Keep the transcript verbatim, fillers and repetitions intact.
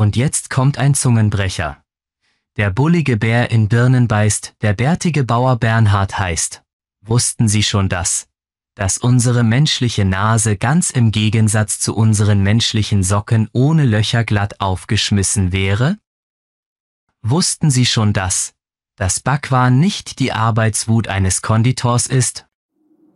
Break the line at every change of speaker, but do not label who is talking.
Und jetzt kommt ein Zungenbrecher. Der bullige Bär in Birnen beißt, der bärtige Bauer Bernhard heißt. Wussten Sie schon das? Dass unsere menschliche Nase ganz im Gegensatz zu unseren menschlichen Socken ohne Löcher glatt aufgeschmissen wäre? Wussten Sie schon das? Dass Backwaren nicht die Arbeitswut eines Konditors ist,